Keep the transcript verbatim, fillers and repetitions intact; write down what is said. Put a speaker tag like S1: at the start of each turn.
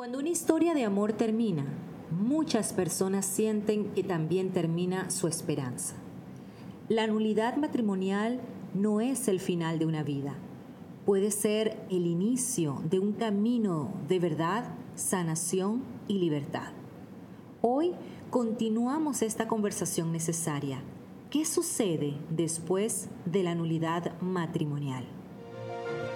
S1: Cuando una historia de amor termina, muchas personas sienten que también termina su esperanza. La nulidad matrimonial no es el final de una vida. Puede ser el inicio de un camino de verdad, sanación y libertad. Hoy continuamos esta conversación necesaria. ¿Qué sucede después de la nulidad matrimonial?